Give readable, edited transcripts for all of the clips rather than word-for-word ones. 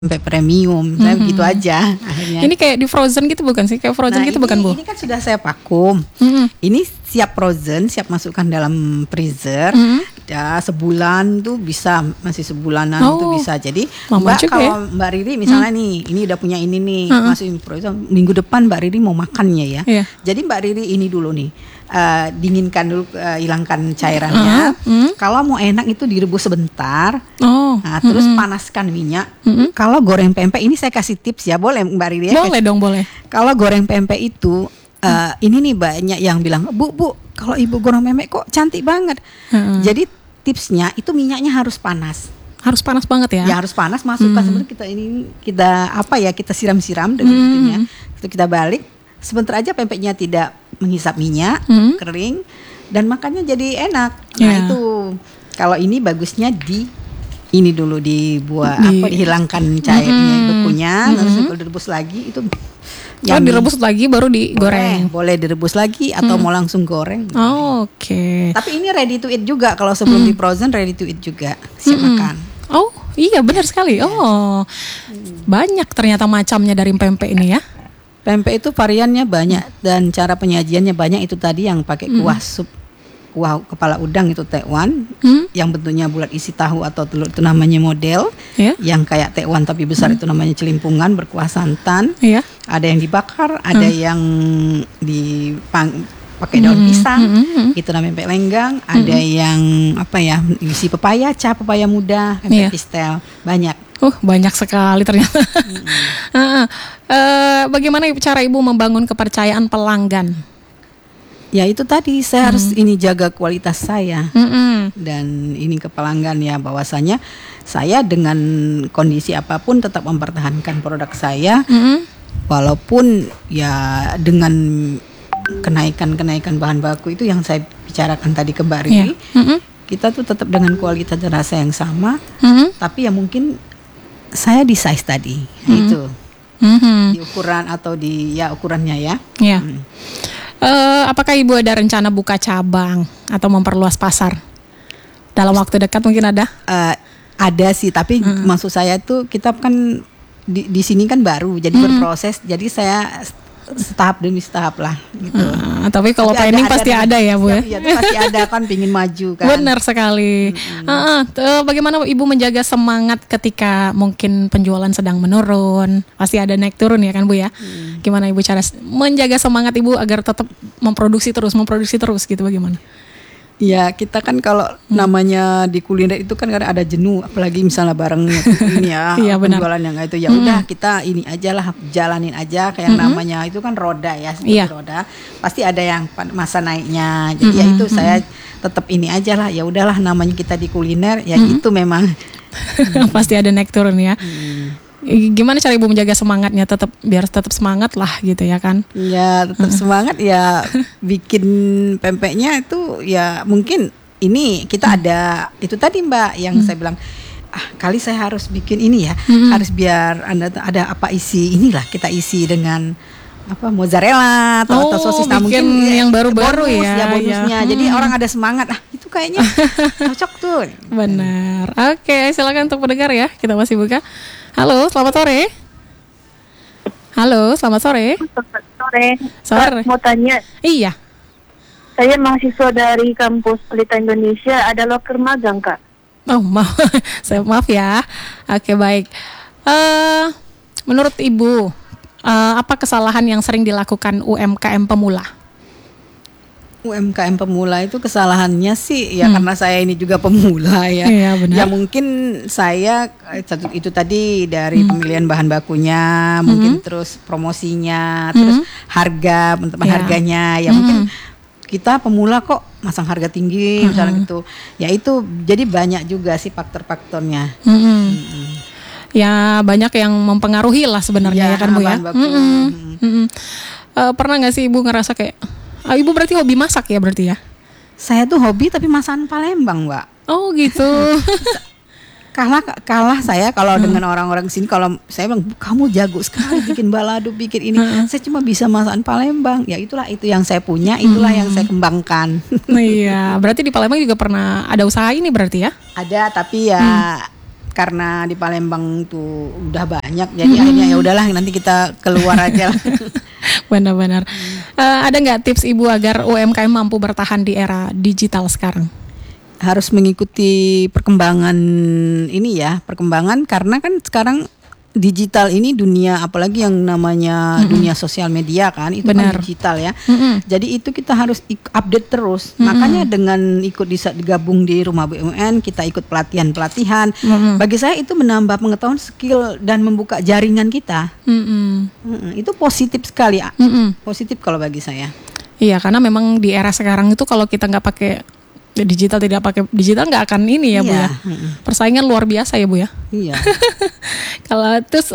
sampai premium, saya begitu aja akhirnya. Ini kayak di frozen gitu bukan sih? Kayak frozen gitu bukan, Bu? Ini kan sudah saya vakum. Ini siap frozen, siap masukkan dalam freezer. Ya, sebulan tuh bisa, masih sebulanan tuh bisa. Jadi Mbak, kalau Mbak Riri misalnya nih, ini udah punya ini nih, masukin frozen. Minggu depan Mbak Riri mau makannya ya. Jadi Mbak Riri ini dulu nih, dinginkan dulu, hilangkan cairannya. Kalau mau enak itu direbus sebentar. Nah, terus panaskan minyak. Kalau goreng pempek ini saya kasih tips ya, boleh Mbak Riri ya? Boleh dong, boleh. Kalau goreng pempek itu ini nih banyak yang bilang, Bu, kalau ibu goreng pempek kok cantik banget. Jadi tipsnya itu minyaknya harus panas. Harus panas banget ya? Ya harus panas, masukkan sebenarnya kita siram-siram dengan itunya. Itu kita balik, sebentar aja pempeknya tidak menghisap minyak, kering, dan makannya jadi enak. Nah itu, kalau ini bagusnya ini dulu dihilangkan cairnya, bekunya, terus kalau direbus lagi itu. Direbus lagi baru digoreng. Boleh direbus lagi atau mau langsung goreng. Oke. Tapi ini ready to eat juga, kalau sebelum di frozen ready to eat juga, siap makan. Oh iya benar sekali. Banyak ternyata macamnya dari pempek ini ya. Pempek itu variannya banyak dan cara penyajiannya banyak. Itu tadi yang pakai kuah kepala udang itu tekwan, yang bentuknya bulat isi tahu atau telur itu namanya model, yang kayak tekwan tapi besar itu namanya celimpungan berkuah santan. Ada yang dibakar, ada yang pakai daun pisang, itu namanya pempek lenggang. Ada yang isi pepaya muda, pempek pistel, banyak. Banyak sekali ternyata. Bagaimana cara Ibu membangun kepercayaan pelanggan? Ya itu tadi, saya harus jaga kualitas saya. Dan ini ke pelanggan ya, bahwasanya saya dengan kondisi apapun tetap mempertahankan produk saya. Walaupun ya dengan kenaikan bahan baku itu yang saya bicarakan tadi ke Mbak Riri, kita tuh tetap dengan kualitas dan rasa yang sama. Tapi ya mungkin saya di size tadi, itu di ukuran atau ukurannya ya. Apakah Ibu ada rencana buka cabang atau memperluas pasar dalam waktu dekat mungkin ada? Ada sih, tapi maksud saya tuh kita kan di sini kan baru, jadi berproses. Jadi saya setahap demi setahap lah gitu. Tapi kalau planning pasti ada ya Bu ya? Iya, pasti ada kan, pingin maju kan. Benar sekali. Bagaimana Ibu menjaga semangat ketika mungkin penjualan sedang menurun? Pasti ada naik turun ya kan Bu ya? Gimana Ibu cara menjaga semangat Ibu agar tetap memproduksi terus gitu, bagaimana? Ya kita kan kalau namanya di kuliner itu kan kadang ada jenuh, apalagi misalnya bareng ini ya, penjualan yang itu ya udah kita ini aja lah, jalanin aja kayak namanya itu kan roda ya, roda pasti ada yang masa naiknya. Jadi ya itu saya tetap ini aja lah, ya udahlah namanya kita di kuliner ya itu memang pasti ada naik turun ya. Gimana cara Ibu menjaga semangatnya biar tetap semangat lah gitu ya kan? Ya tetap semangat ya, bikin pempeknya itu ya mungkin ini kita ada itu tadi Mbak yang saya bilang kali saya harus bikin ini ya, harus biar ada apa isi inilah, kita isi dengan mozzarella atau sosis, mungkin yang baru-baru bonusnya. Jadi orang ada semangat, itu kayaknya cocok tuh. Benar. Oke, silakan untuk pendengar ya, kita masih buka. Halo, selamat sore. Halo, selamat sore. Sore. Mau tanya. Iya. Saya mahasiswa dari kampus Pelita Indonesia, ada loker magang Kak. Maaf ya. Oke, baik. Menurut Ibu, apa kesalahan yang sering dilakukan UMKM pemula? UMKM pemula itu kesalahannya sih ya karena saya ini juga pemula ya. Iya, benar. Ya mungkin saya itu tadi dari pemilihan bahan bakunya, mungkin terus promosinya, terus harganya ya mungkin kita pemula kok masang harga tinggi misalnya gitu. Ya itu jadi banyak juga sih faktor-faktornya. Ya banyak yang mempengaruhi lah sebenarnya ya kan Bu ya. Pernah nggak sih Ibu ngerasa kayak Ibu berarti hobi masak ya berarti ya? Saya tuh hobi tapi masakan Palembang Mbak. Oh gitu. kalah saya kalau dengan orang-orang sini. Kalau saya bilang kamu jago sekali bikin balado, bikin ini. Saya cuma bisa masakan Palembang. Ya itulah itu yang saya punya, itulah yang saya kembangkan. Iya, berarti di Palembang juga pernah ada usaha ini berarti ya? Ada, tapi ya karena di Palembang tuh udah banyak, jadi akhirnya ya udahlah nanti kita keluar aja lah. Benar-benar. Ada nggak tips Ibu agar UMKM mampu bertahan di era digital sekarang? Harus mengikuti perkembangan ini ya, perkembangan karena kan sekarang digital ini dunia, apalagi yang namanya dunia sosial media kan, itu Benar. kan digital ya. Jadi itu kita harus update terus. Makanya dengan ikut digabung di Rumah BUMN, kita ikut pelatihan. Bagi saya itu menambah pengetahuan, skill dan membuka jaringan kita. Itu positif sekali, positif kalau bagi saya. Iya, karena memang di era sekarang itu kalau kita nggak pakai digital, tidak pakai digital nggak akan ini ya Bu ya. Persaingan luar biasa ya Bu ya. Iya. Kalau terus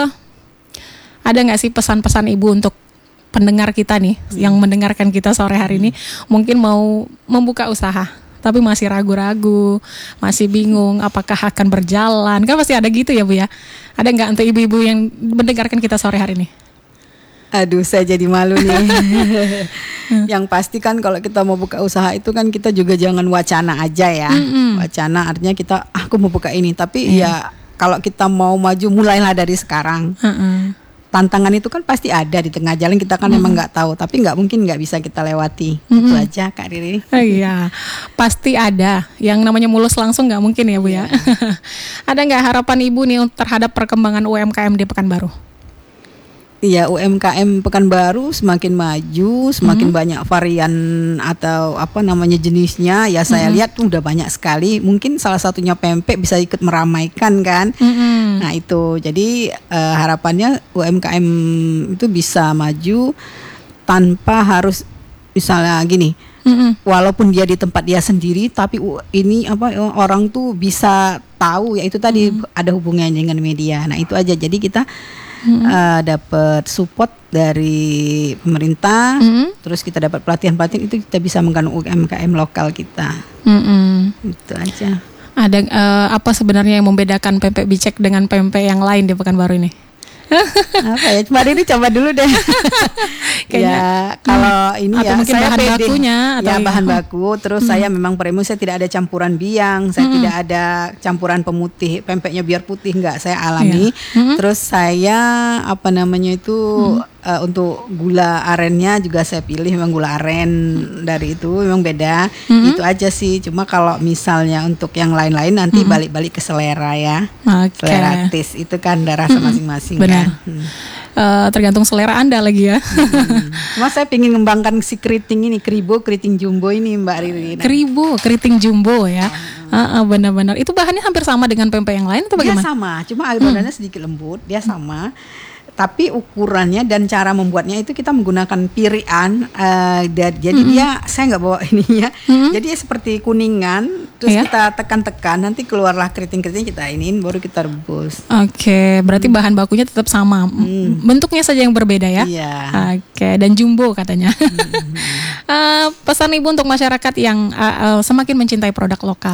ada nggak sih pesan-pesan Ibu untuk pendengar kita nih yang mendengarkan kita sore hari ini, mungkin mau membuka usaha tapi masih ragu-ragu, masih bingung apakah akan berjalan, kan pasti ada gitu ya Bu ya. Ada nggak untuk ibu-ibu yang mendengarkan kita sore hari ini? Aduh, saya jadi malu nih. Yang pasti kan kalau kita mau buka usaha itu kan kita juga jangan wacana aja ya. Wacana artinya kita aku mau buka ini, tapi ya kalau kita mau maju mulailah dari sekarang. Tantangan itu kan pasti ada di tengah jalan, kita kan memang nggak tahu, tapi nggak mungkin nggak bisa kita lewati. Itu aja Kak Riri. Iya, pasti ada. Yang namanya mulus langsung nggak mungkin ya Bu ya. Ada nggak harapan Ibu nih terhadap perkembangan UMKM di Pekanbaru? Iya, UMKM Pekanbaru semakin maju, semakin banyak varian atau apa namanya jenisnya. Ya saya lihat tuh udah banyak sekali. Mungkin salah satunya pempek bisa ikut meramaikan kan. Nah itu, jadi harapannya UMKM itu bisa maju tanpa harus misalnya gini. Walaupun dia di tempat dia sendiri, tapi ini orang tuh bisa tahu ya itu tadi ada hubungannya dengan media. Nah itu aja. Jadi kita dapat support dari pemerintah, terus kita dapat pelatihan itu kita bisa menggunakan UMKM lokal kita. Itu aja. Ada apa sebenarnya yang membedakan pempek Bicek dengan pempek yang lain di Pekanbaru ini? Apa ya? Coba dulu deh. Ya kalau ini atau ya mungkin saya bahan pede. bakunya atau Ya bahan baku. Terus saya memang premium, saya tidak ada campuran biang, saya tidak ada campuran pemutih, pempeknya biar putih enggak, saya alami. Terus saya untuk gula arennya juga saya pilih memang gula aren dari itu memang beda. Itu aja sih. Cuma kalau misalnya untuk yang lain-lain nanti balik-balik ke selera ya. Selera taste itu kan rasa masing-masing. Benar. Kan. Tergantung selera Anda lagi ya. Cuma saya ingin mengembangkan si keriting jumbo ini Mbak Riri. Keriting jumbo ya. Benar-benar. Itu bahannya hampir sama dengan pempek yang lain atau bagaimana? Dia sama, cuma badannya sedikit lembut, dia sama. Tapi ukurannya dan cara membuatnya itu kita menggunakan pirian, jadi dia saya nggak bawa ininya, jadi seperti kuningan, terus kita tekan-tekan, nanti keluarlah keriting-keriting, kita iniin, baru kita rebus. Oke, berarti bahan bakunya tetap sama, bentuknya saja yang berbeda ya? Iya. Oke, dan jumbo katanya. Pesan Ibu untuk masyarakat yang semakin mencintai produk lokal.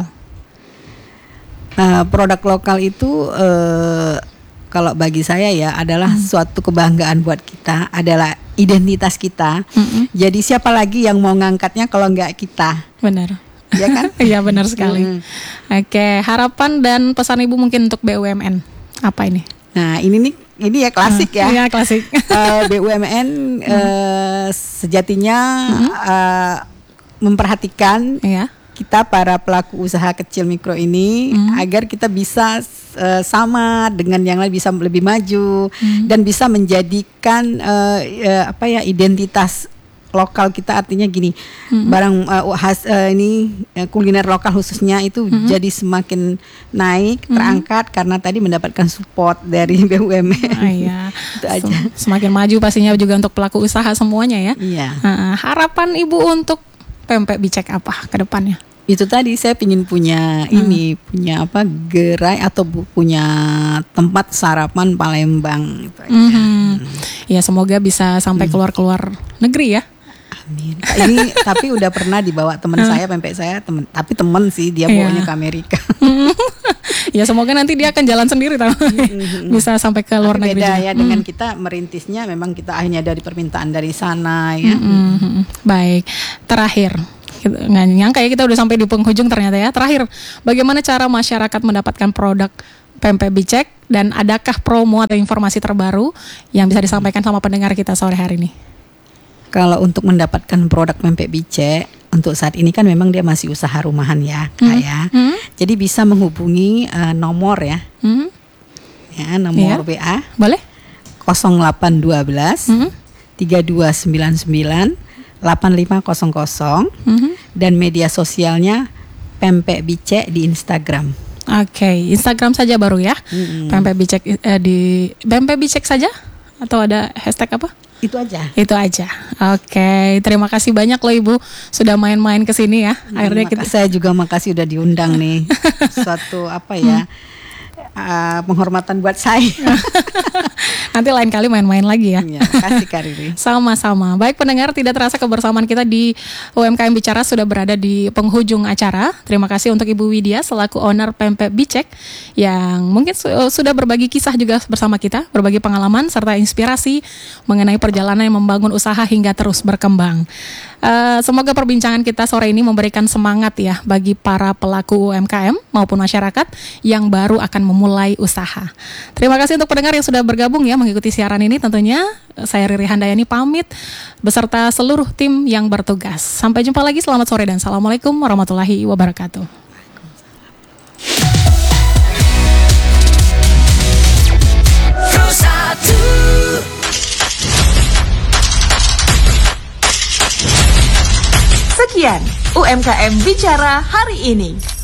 Produk lokal itu kalau bagi saya ya adalah suatu kebanggaan buat kita, adalah identitas kita. Jadi siapa lagi yang mau ngangkatnya kalau nggak kita? Benar. Ya kan? Iya benar sekali. Oke, harapan dan pesan Ibu mungkin untuk BUMN apa ini? Nah ini ya klasik ya. Iya klasik. BUMN sejatinya memperhatikan kita para pelaku usaha kecil mikro ini agar kita bisa sama dengan yang lain, bisa lebih maju dan bisa menjadikan identitas lokal kita. Artinya gini, barang kuliner lokal khususnya itu jadi semakin naik, terangkat karena tadi mendapatkan support dari BUMN. Iya. Itu aja. Semakin maju pastinya juga untuk pelaku usaha semuanya ya. Iya. Harapan Ibu untuk pempek Bicek apa ke depannya? Itu tadi saya ingin punya punya gerai atau punya tempat sarapan Palembang itu aja. Ya semoga bisa sampai keluar negeri ya. Amin. Ini tapi udah pernah dibawa teman saya, pempek saya, tapi teman sih dia bawanya ke Amerika. Ya semoga nanti dia akan jalan sendiri bisa sampai ke luar negeri. Beda ya dengan kita merintisnya, memang kita akhirnya dari permintaan dari sana ya. Baik, terakhir Nggak nyangka ya kita udah sampai di penghujung ternyata ya. Terakhir, bagaimana cara masyarakat mendapatkan produk pempek Bicek dan adakah promo atau informasi terbaru yang bisa disampaikan sama pendengar kita sore hari ini? Kalau untuk mendapatkan produk pempek Bicek untuk saat ini kan memang dia masih usaha rumahan ya, Kak ya. Jadi bisa menghubungi nomor ya. Ya, nomor WA. Boleh? 0812 3299 8500 dan media sosialnya Pempek Bicek di Instagram. Oke, Instagram saja baru ya. Pempek Bicek di Pempek Bicek saja atau ada hashtag apa? Itu aja. Itu aja. Oke, terima kasih banyak loh Ibu sudah main-main ke sini ya. Akhirnya saya juga makasih udah diundang nih. Suatu apa ya? Penghormatan buat saya. Nanti lain kali main-main lagi ya. Ya, kasih Kak Riri. Sama-sama. Baik pendengar, tidak terasa kebersamaan kita di UMKM Bicara sudah berada di penghujung acara. Terima kasih untuk Ibu Widya selaku owner Pempek Bicek yang mungkin sudah berbagi kisah juga bersama kita, berbagi pengalaman serta inspirasi mengenai perjalanan yang membangun usaha hingga terus berkembang. Semoga perbincangan kita sore ini memberikan semangat ya bagi para pelaku UMKM maupun masyarakat yang baru akan memulai usaha. Terima kasih untuk pendengar yang sudah bergabung ya mengikuti siaran ini. Tentunya saya Riri Handayani pamit beserta seluruh tim yang bertugas. Sampai jumpa lagi, selamat sore dan assalamualaikum warahmatullahi wabarakatuh. Sekian UMKM Bicara hari ini.